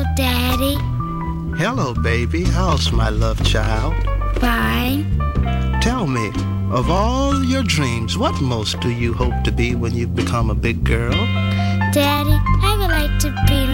Daddy. Hello, baby. How's my love child? Fine. Tell me, of all your dreams, what most do you hope to be when you become a big girl? Daddy, I would like to be